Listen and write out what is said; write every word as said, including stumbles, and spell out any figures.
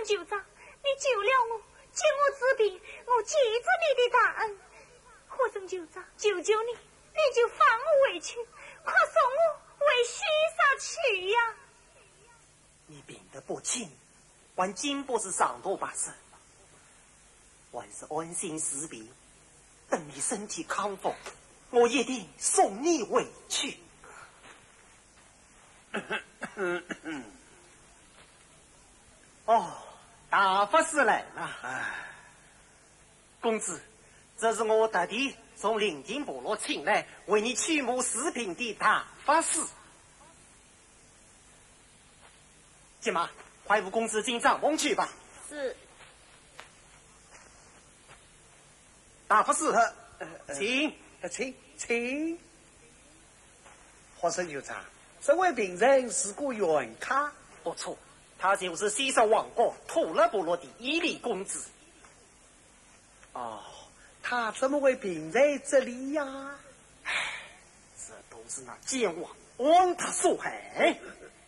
酋长，你救了我，救我治病，我记着你的大恩。火神酋长，求求你，你就放我回去，快送我回西沙去呀！ 你病得不轻，还经不是上多把身，还是安心治病，等你身体康复，我一定送你回去。哦，大法师来了。哎，公子，这是我特地从灵境部落请来为你驱魔治病的大法师。金马，快扶公子进帐篷去吧。 是。 大法师，呃、请， 呃、请请。火神酋长，这位病人是个原咖。 不错，他就是西沙王国土勒部落的伊犁公子。 哦，他怎么会病在这里呀？ 唉，这都是那奸王王他所害。